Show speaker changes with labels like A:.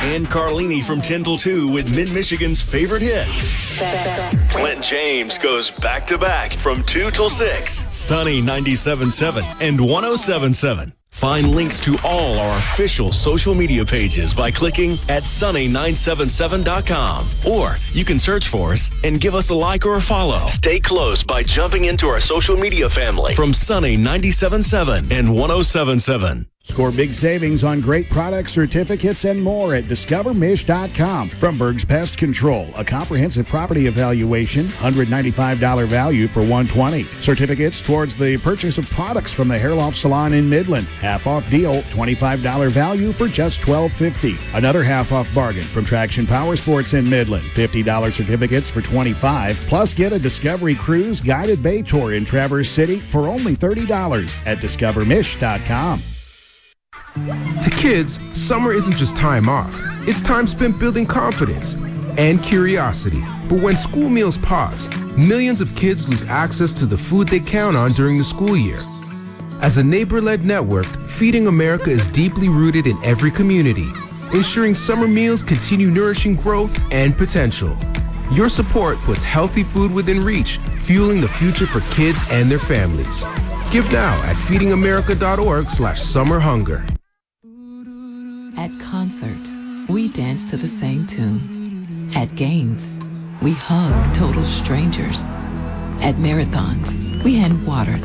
A: Dan Carlini from 10 till 2 with Mid-Michigan's favorite hits. Clint James goes back-to-back from 2 till 6. Sunny 97.7 and 107.7. Find links to all our official social media pages by clicking at sunny977.com. Or you can search for us and give us a like or a follow. Stay close by jumping into our social media family from Sunny 97.7 and 107.7.
B: Score big savings on great product certificates and more at discovermish.com. From Berg's Pest Control, a comprehensive property evaluation, $195 value for $120. Certificates towards the purchase of products from the Hair Loft Salon in Midland. Half off deal, $25 value for just $12.50. Another half off bargain from Traction Power Sports in Midland. $50 certificates for $25. Plus get a Discovery Cruise guided bay tour in Traverse City for only $30 at discovermish.com.
C: To kids, summer isn't just time off. It's time spent building confidence and curiosity. But when school meals pause, millions of kids lose access to the food they count on during the school year. As a neighbor-led network, Feeding America is deeply rooted in every community, ensuring summer meals continue nourishing growth and potential. Your support puts healthy food within reach, fueling the future for kids and their families. Give now at feedingamerica.org/summerhunger.
D: At concerts, we dance to the same tune. At games, we hug total strangers. At marathons, we hand water